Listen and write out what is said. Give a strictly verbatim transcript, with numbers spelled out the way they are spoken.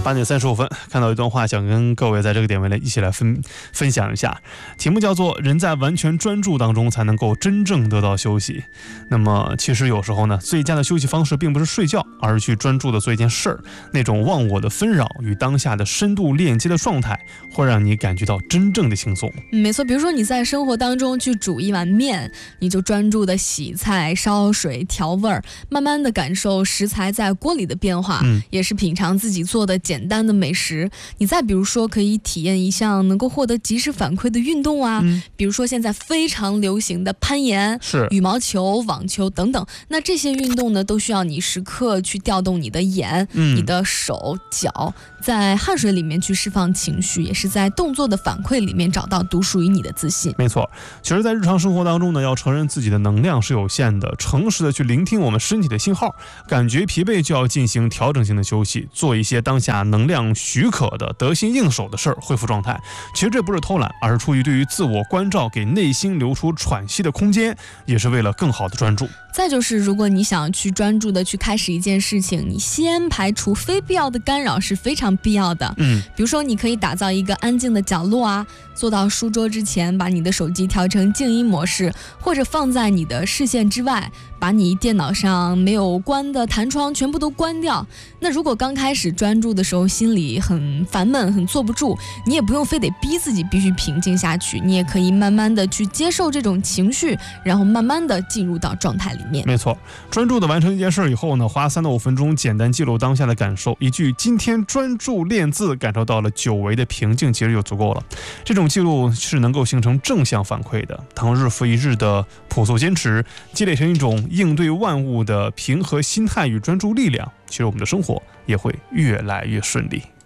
八点三十五分，看到一段话，想跟各位在这个点位呢一起来分分享一下。题目叫做"人在完全专注当中才能够真正得到休息"。那么，其实有时候呢，最佳的休息方式并不是睡觉，而是去专注的做一件事儿。那种忘我的纷扰与当下的深度链接的状态，会让你感觉到真正的轻松。 没错，比如说你在生活当中去煮一碗面，你就专注的洗菜、烧水、调味儿，慢慢的感受食材在锅里的变化，嗯、也是品尝自己做的简单的美食。你再比如说，可以体验一项能够获得及时反馈的运动啊，嗯、比如说现在非常流行的攀岩、 是羽毛球、网球等等。那这些运动呢，都需要你时刻去调动你的眼、嗯、你的手脚，在汗水里面去释放情绪，也是在动作的反馈里面找到独属于你的自信。 没错，其实在日常生活当中呢，要承认自己的能量是有限的，诚实的去聆听我们身体的信号，感觉疲惫就要进行调整性的休息，做一些当下能量许可的得心应手的事儿，恢复状态。其实这不是偷懒，而是出于对于自我关照，给内心留出喘息的空间，也是为了更好的专注。 再就是，如果你想去专注的去开始一件事情，你先排除非必要的干扰是非常必要的。嗯，比如说你可以打造一个安静的角落啊，坐到书桌之前，把你的手机调成静音模式，或者放在你的视线之外，把你电脑上没有关的弹窗全部都关掉。那如果刚开始专注的时候心里很烦闷，很坐不住，你也不用非得逼自己必须平静下去，你也可以慢慢的去接受这种情绪，然后慢慢的进入到状态里面。 没错，专注的完成一件事以后呢，花三到五分钟简单记录当下的感受，一句今天专注练字，感受到了久违的平静，其实就足够了。这种记录是能够形成正向反馈的，当日复一日的朴素坚持积累成一种应对万物的平和心态与专注力量，其实我们的生活也会越来越顺利。